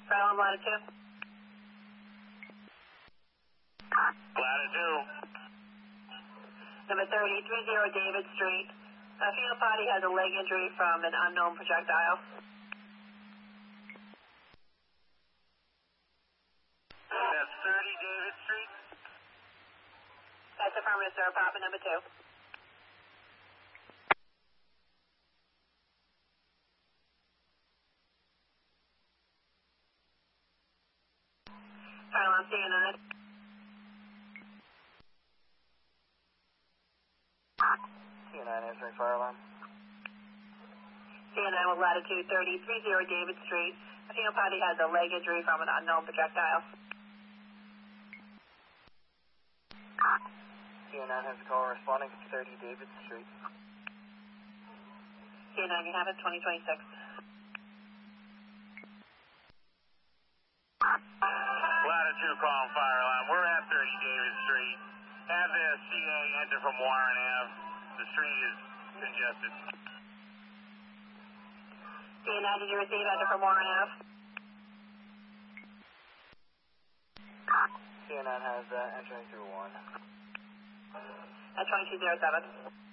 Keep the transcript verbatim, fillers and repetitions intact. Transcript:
Farallon latitude. Latitude. Number thirty, three zero David Street. A female party has a leg injury from an unknown projectile. That's thirty David Street. That's affirmative, sir. Papa number two. Farallon, C N N. C N N answering fire alarm. C N N with latitude thirty, three zero David Street. A female party has a leg injury from an unknown projectile. C N N has a call responding to thirty David Street. C N N, you have it, twenty twenty-six. Latitude calling fire alarm. We're at thirty David Street. Have the C A enter from Warren Avenue. The street is congested. C N N, did you receive enter from Warren Ave? C N N has uh, entering through one. At twenty-two oh seven.